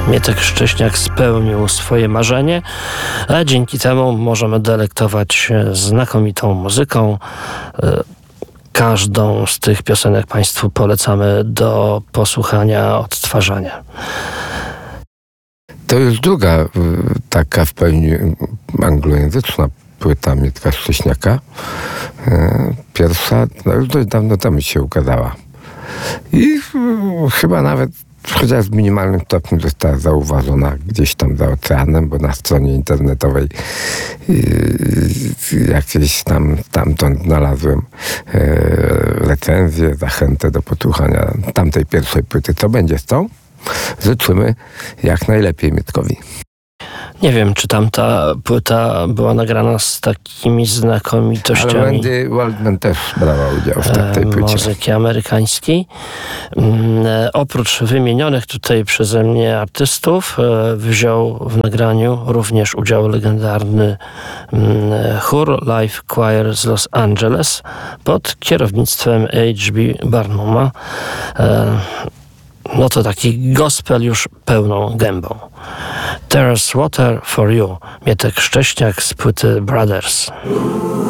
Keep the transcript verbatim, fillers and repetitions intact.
Mietek Szcześniak spełnił swoje marzenie, a dzięki temu możemy delektować się znakomitą muzyką. Każdą z tych piosenek Państwu polecamy do posłuchania, odtwarzania. To już druga taka w pełni anglojęzyczna płyta Mietka Szcześniaka. Pierwsza no już dość dawno temu się ukazała. I chyba nawet chociaż w minimalnym stopniu została zauważona gdzieś tam za oceanem, bo na stronie internetowej jakieś tam stamtąd znalazłem recenzję, zachętę do posłuchania tamtej pierwszej płyty. Co będzie z tą? Życzymy jak najlepiej Mietkowi. Nie wiem, czy tamta płyta była nagrana z takimi znakomitościami. Ale Wendy Waldman też brała udział w tej płycie. Muzyki amerykańskiej. Oprócz wymienionych tutaj przeze mnie artystów wziął w nagraniu również udział legendarny chór Live Choir z Los Angeles pod kierownictwem H B Barnuma. No to taki gospel już pełną gębą. There's Water for You, Mietek Szcześniak z płyty Brothers.